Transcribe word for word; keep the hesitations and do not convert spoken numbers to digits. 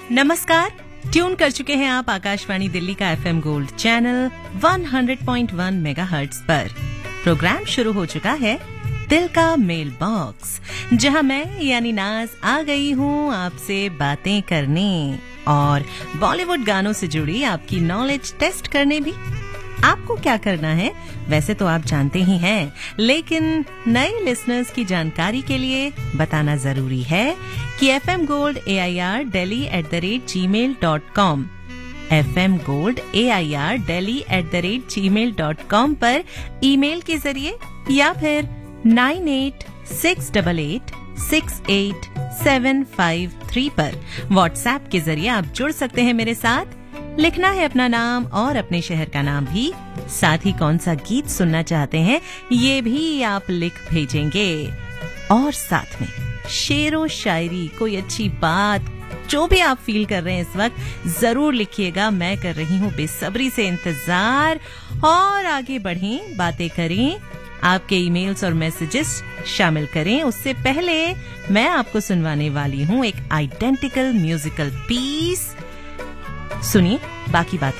नमस्कार, ट्यून कर चुके हैं आप आकाशवाणी दिल्ली का एफएम गोल्ड चैनल सौ पॉइंट एक मेगाहर्ट्ज पर। प्रोग्राम शुरू हो चुका है दिल का मेल बॉक्स, जहां मैं यानी नाज आ गई हूं आपसे बातें करने और बॉलीवुड गानों से जुड़ी आपकी नॉलेज टेस्ट करने भी। आपको क्या करना है वैसे तो आप जानते ही हैं, लेकिन नए लिसनर्स की जानकारी के लिए बताना जरूरी है कि FM gold A I R Delhi at the rate ji mail dot com FM gold A I R Delhi at the rate ji mail dot com पर ईमेल के जरिए या फिर nine eight six double eight six eight seven five three पर WhatsApp के जरिए आप जुड़ सकते हैं मेरे साथ। लिखना है अपना नाम और अपने शहर का नाम भी, साथ ही कौन सा गीत सुनना चाहते हैं ये भी आप लिख भेजेंगे। और साथ में शेरो शायरी, कोई अच्छी बात, जो भी आप फील कर रहे हैं इस वक्त जरूर लिखिएगा। मैं कर रही हूँ बेसब्री से इंतजार। और आगे बढ़ें, बातें करें, आपके ईमेल्स और मैसेजेस शामिल करें। उससे पहले मैं आपको सुनवाने वाली हूँ एक आइडेंटिकल म्यूजिकल पीस। सुनिए बाकी बातें।